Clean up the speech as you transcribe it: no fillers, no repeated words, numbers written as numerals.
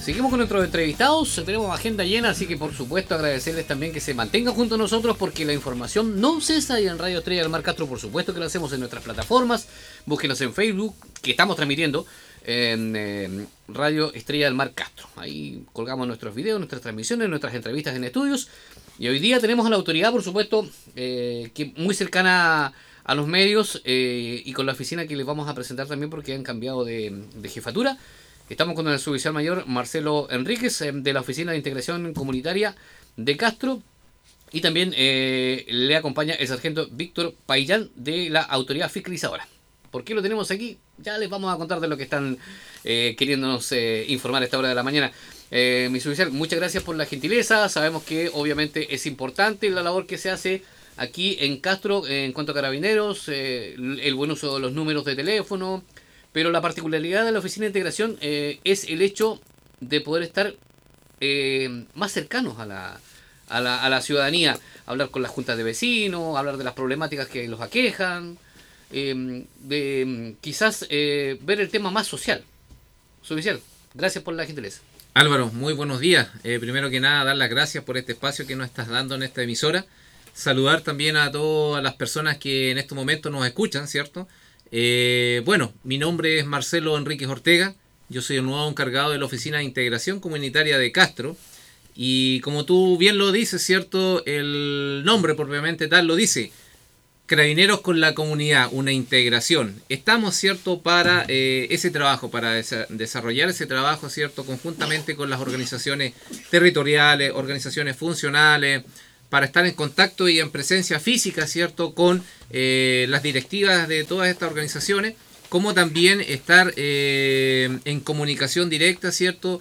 Seguimos con nuestros entrevistados, tenemos agenda llena, así que por supuesto agradecerles también que se mantengan junto a nosotros porque la información no cesa y en Radio Estrella del Mar Castro por supuesto que lo hacemos en nuestras plataformas, búsquenos en Facebook, que estamos transmitiendo en Radio Estrella del Mar Castro. Ahí colgamos nuestros videos, nuestras transmisiones, nuestras entrevistas en estudios y hoy día tenemos a la autoridad por supuesto que muy cercana a los medios y con la oficina que les vamos a presentar también porque han cambiado de jefatura. Estamos con el suboficial mayor Marcelo Enríquez de la Oficina de Integración Comunitaria de Castro y también le acompaña el sargento Víctor Paillán de la Autoridad Fiscalizadora. ¿Por qué lo tenemos aquí? Ya les vamos a contar de lo que están queriéndonos informar a esta hora de la mañana. Mi suboficial, muchas gracias por la gentileza. Sabemos que obviamente es importante la labor que se hace aquí en Castro en cuanto a carabineros, el buen uso de los números de teléfono. Pero la particularidad de la Oficina de Integración es el hecho de poder estar más cercanos a la ciudadanía, hablar con las juntas de vecinos, hablar de las problemáticas que los aquejan, quizás ver el tema más social. Suboficial, gracias por la gentileza. Álvaro, muy buenos días. Primero que nada, dar las gracias por este espacio que nos estás dando en esta emisora. Saludar también a todas las personas que en estos momentos nos escuchan, ¿cierto? Bueno, mi nombre es Marcelo Enríquez Ortega, yo soy el nuevo encargado de la Oficina de Integración Comunitaria de Castro y como tú bien lo dices, ¿cierto? El nombre propiamente tal lo dice, Carabineros con la Comunidad, una integración. Estamos, ¿cierto?, para ese trabajo, para desarrollar ese trabajo, ¿cierto?, conjuntamente con las organizaciones territoriales, organizaciones funcionales, para estar en contacto y en presencia física, ¿cierto?, con las directivas de todas estas organizaciones, como también estar en comunicación directa, ¿cierto?,